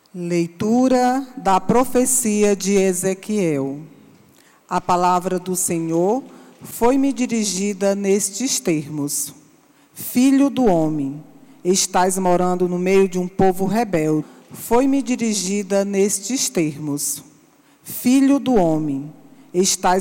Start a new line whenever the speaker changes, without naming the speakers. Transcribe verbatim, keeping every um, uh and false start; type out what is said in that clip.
Leitura da profecia de Ezequiel. A palavra do Senhor foi-me dirigida nestes termos: Filho do homem, estás morando no meio de um povo rebelde. Foi-me dirigida nestes termos: Filho do homem, estás